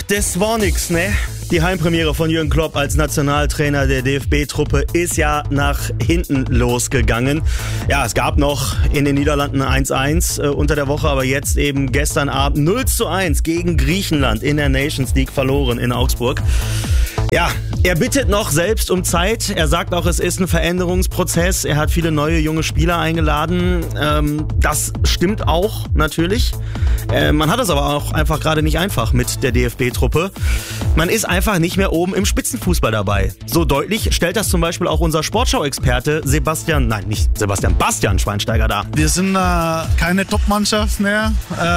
das war nix, ne? Die Heimpremiere von Jürgen Klopp als Nationaltrainer der DFB-Truppe ist ja nach hinten losgegangen. Ja, es gab noch in den Niederlanden 1-1 unter der Woche, aber jetzt eben gestern Abend 0-1 gegen Griechenland in der Nations League verloren in Augsburg. Ja, er bittet noch selbst um Zeit. Er sagt auch, es ist ein Veränderungsprozess. Er hat viele neue junge Spieler eingeladen. Das stimmt auch natürlich. Man hat es aber auch einfach gerade nicht einfach mit der DFB-Truppe. Man ist einfach nicht mehr oben im Spitzenfußball dabei. So deutlich stellt das zum Beispiel auch unser Sportschau-Experte Bastian Schweinsteiger dar. Wir sind keine Top-Mannschaft mehr.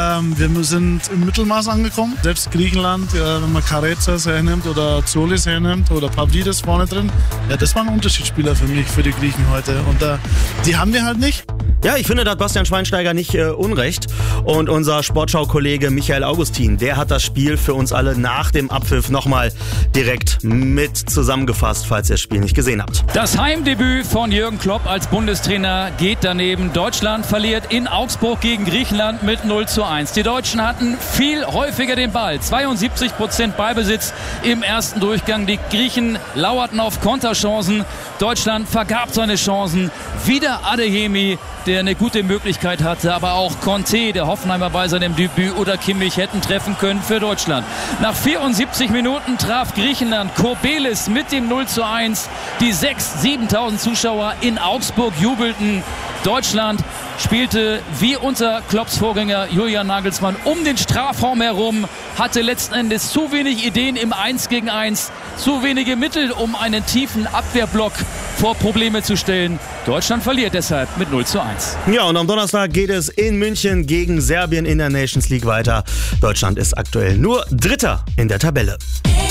Wir sind im Mittelmaß angekommen. Selbst Griechenland, wenn man Karetzas hernimmt oder Zolis hernimmt oder Pavlidis vorne drin, ja, das waren Unterschiedsspieler für mich, für die Griechen heute. Und die haben wir halt nicht. Ja, ich finde, da hat Bastian Schweinsteiger nicht Unrecht. Und unser Sportschau-Kollege Michael Augustin, der hat das Spiel für uns alle nach dem Abpfiff nochmal direkt mit zusammengefasst, falls ihr das Spiel nicht gesehen habt. Das Heimdebüt von Jürgen Klopp als Bundestrainer geht daneben. Deutschland verliert in Augsburg gegen Griechenland mit 0-1. Die Deutschen hatten viel häufiger den Ball. 72% Ballbesitz im ersten Durchgang. Die Griechen lauerten auf Konterchancen. Deutschland vergab seine Chancen. Wieder Adeyemi, der eine gute Möglichkeit hatte, aber auch Conte, der Hoffenheimer bei seinem Debüt, oder Kimmich hätten treffen können für Deutschland. Nach 74 Minuten traf Griechenland. Kobelis mit dem 0-1. Die 6.000, 7.000 Zuschauer in Augsburg jubelten. Deutschland spielte wie unter Klopps Vorgänger Julian Nagelsmann um den Strafraum herum, hatte letzten Endes zu wenig Ideen im 1 gegen 1, zu wenige Mittel, um einen tiefen Abwehrblock vor Probleme zu stellen. Deutschland verliert deshalb mit 0-1. Ja, und am Donnerstag geht es in München gegen Serbien in der Nations League weiter. Deutschland ist aktuell nur Dritter in der Tabelle.